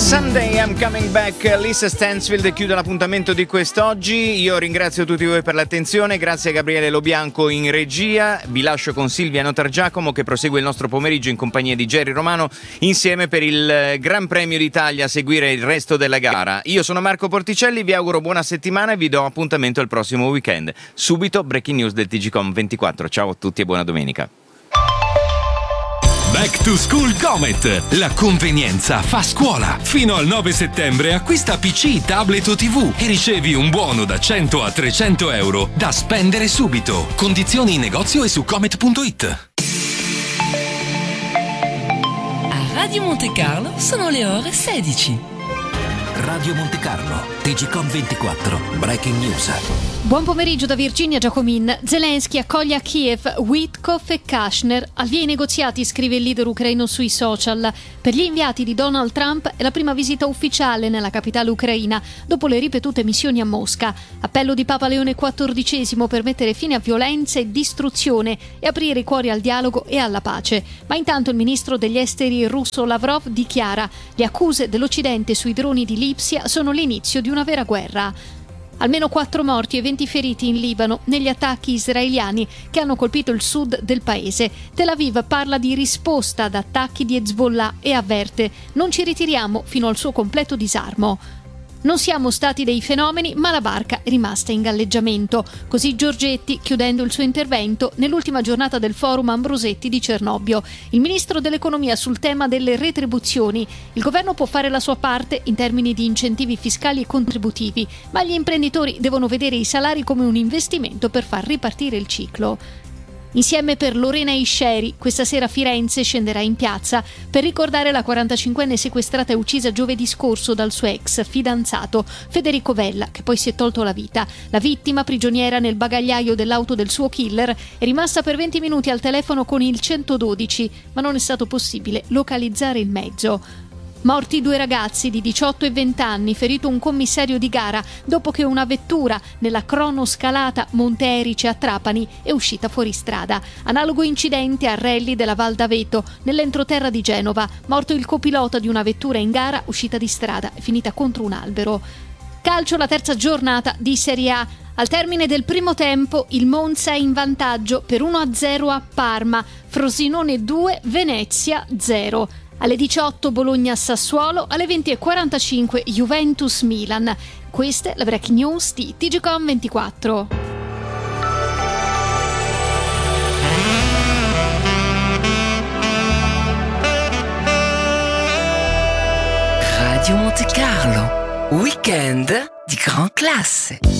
Sunday I'm Coming Back, Lisa Stansfield chiude l'appuntamento di quest'oggi. Io ringrazio tutti voi per l'attenzione, grazie a Gabriele Lobianco in regia, vi lascio con Silvia Notargiacomo che prosegue il nostro pomeriggio in compagnia di Jerry Romano insieme per il Gran Premio d'Italia, a seguire il resto della gara. Io sono Marco Porticelli, vi auguro buona settimana e vi do appuntamento al prossimo weekend. Subito breaking news del TGcom 24, ciao a tutti e buona domenica. Back to School Comet. La convenienza fa scuola. Fino al 9 settembre acquista PC, tablet o TV e ricevi un buono da 100 a 300 euro da spendere subito. Condizioni in negozio e su comet.it. A Radio Monte Carlo sono le ore 16. Radio Monte Carlo, TGcom 24, breaking news. Buon pomeriggio da Virginia Giacomin. Zelensky accoglie a Kiev Witkoff e Kushner. Al via i negoziati, scrive il leader ucraino sui social. Per gli inviati di Donald Trump è la prima visita ufficiale nella capitale ucraina dopo le ripetute missioni a Mosca. Appello di Papa Leone XIV per mettere fine a violenza e distruzione e aprire i cuori al dialogo e alla pace. Ma intanto il ministro degli esteri russo Lavrov dichiara: le accuse dell'Occidente sui droni di Lipsia sono l'inizio di una vera guerra. Almeno 4 morti e 20 feriti in Libano negli attacchi israeliani che hanno colpito il sud del paese. Tel Aviv parla di risposta ad attacchi di Hezbollah e avverte: non ci ritiriamo fino al suo completo disarmo. Non siamo stati dei fenomeni, ma la barca è rimasta in galleggiamento. Così Giorgetti, chiudendo il suo intervento nell'ultima giornata del forum Ambrosetti di Cernobbio. Il ministro dell'economia sul tema delle retribuzioni. Il governo può fare la sua parte in termini di incentivi fiscali e contributivi, ma gli imprenditori devono vedere i salari come un investimento per far ripartire il ciclo. Insieme per Lorena Isceri, questa sera Firenze scenderà in piazza per ricordare la 45enne sequestrata e uccisa giovedì scorso dal suo ex fidanzato Federico Vella, che poi si è tolto la vita. La vittima, prigioniera nel bagagliaio dell'auto del suo killer, è rimasta per 20 minuti al telefono con il 112, ma non è stato possibile localizzare il mezzo. Morti 2 ragazzi di 18 e 20 anni, ferito un commissario di gara dopo che una vettura nella cronoscalata Monte Erice a Trapani è uscita fuori strada. Analogo incidente a Relli della Val d'Aveto, nell'entroterra di Genova. Morto il copilota di una vettura in gara uscita di strada e finita contro un albero. Calcio, la terza giornata di Serie A. Al termine del primo tempo il Monza è in vantaggio per 1-0 a Parma, Frosinone 2, Venezia 0. Alle 18 Bologna-Sassuolo, alle 20:45 Juventus-Milan. Queste le breaking news di TGcom 24. Radio Monte Carlo, weekend di gran classe.